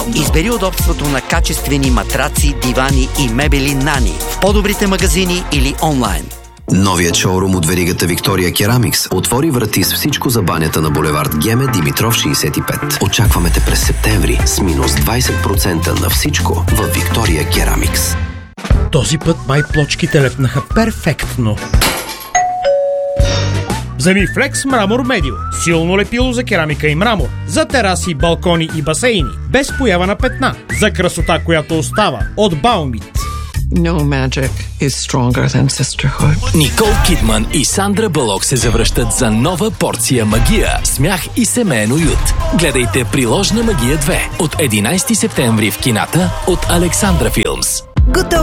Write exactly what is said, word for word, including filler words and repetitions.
Избери удобството на качествени матраци, дивани и мебели Нани в по-добрите магазини или онлайн. Новият шоурум от веригата Виктория Керамикс отвори врати с всичко за банята на булевард Геме, Димитров шейсет и пет. Очакваме те през септември с минус двайсет процента на всичко в Виктория Керамикс. Този път май плочките лепнаха перфектно. Вземи Flex Мрамор Медио. Силно лепило за керамика и мрамор. За тераси, балкони и басейни. Без поява на петна. За красота, която остава. От Baumit. No magic is stronger than sisterhood. Никол Кидман и Сандра Бълок се завръщат за нова порция магия, смях и семейен уют. Гледайте Приложна магия две от единайсети септември в кината от Александра Филмс. Готов